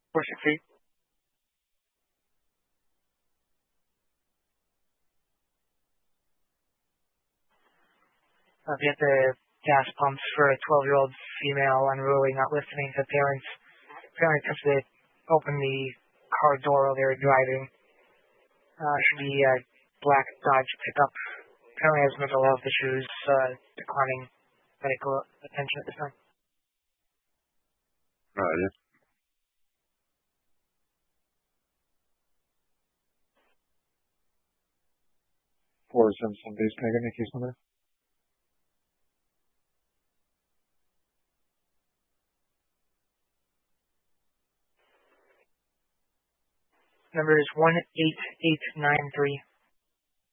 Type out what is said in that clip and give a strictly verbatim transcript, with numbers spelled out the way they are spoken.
four six eight. Uh, get the gas pumps for a twelve-year-old female unruly, not listening to parents. Parents have to open the car door while they're driving. Uh, should be a black Dodge pickup. Apparently has mental health issues, uh, declining medical attention at this time. Uh, yeah. Four seven seven base tag, any case number? Number is one eight eight nine three.